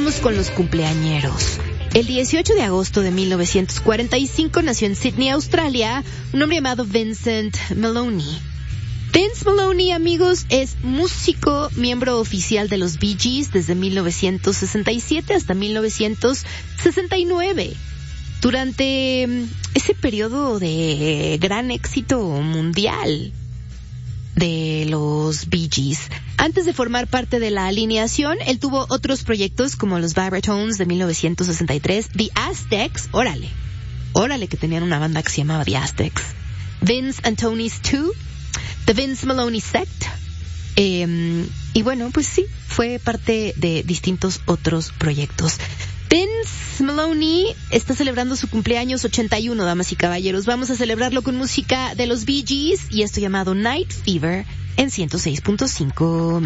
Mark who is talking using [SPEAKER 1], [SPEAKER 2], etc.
[SPEAKER 1] vamos con los cumpleañeros. El 18 de agosto de 1945 nació en Sydney, Australia, un hombre llamado Vincent Maloney. Vince Maloney, amigos, es músico, miembro oficial de los Bee Gees desde 1967 hasta 1969. Durante ese periodo de gran éxito mundial de los Bee Gees. Antes de formar parte de la alineación, él tuvo otros proyectos como los Vibratones de 1963, The Aztecs, órale que tenían una banda que se llamaba The Aztecs, Vince and Tony's 2, The Vince Maloney Sect, y bueno, pues sí, fue parte de distintos otros proyectos. Vince Maloney está celebrando su cumpleaños 81, damas y caballeros. Vamos a celebrarlo con música de los Bee Gees y esto llamado Night Fever en 106.5.